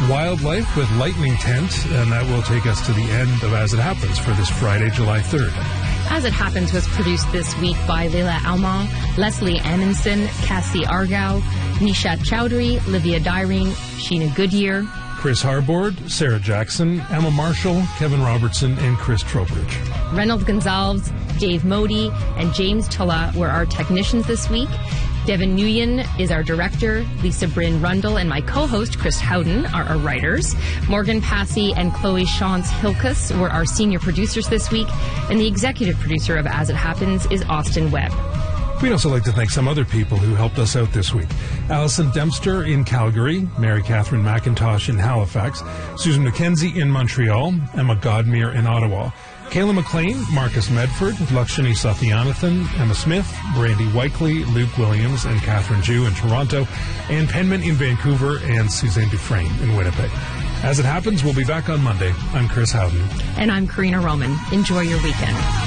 Wildlife with Lightning Tent, and that will take us to the end of As It Happens for this Friday, July 3rd. As It Happens was produced this week by Leila Alman, Leslie Amundsen, Cassie Argyle, Nishat Chowdhury, Livia Dyring, Sheena Goodyear, Chris Harbord, Sarah Jackson, Emma Marshall, Kevin Robertson, and Chris Trowbridge. Reynolds Gonzalez, Dave Modi, and James Tulla were our technicians this week. Devin Nguyen is our director. Lisa Bryn Rundle and my co-host, Chris Howden, are our writers. Morgan Passy and Chloe Shantz-Hilkus were our senior producers this week. And the executive producer of As It Happens is Austin Webb. We'd also like to thank some other people who helped us out this week. Alison Dempster in Calgary, Mary Catherine McIntosh in Halifax, Susan McKenzie in Montreal, Emma Godmere in Ottawa, Kayla McLean, Marcus Medford, Lakshani Sathyanathan, Emma Smith, Brandy Whikeley, Luke Williams, and Catherine Jew in Toronto, Ann Penman in Vancouver, and Suzanne Dufresne in Winnipeg. As It Happens, we'll be back on Monday. I'm Chris Howden. And I'm Karina Roman. Enjoy your weekend.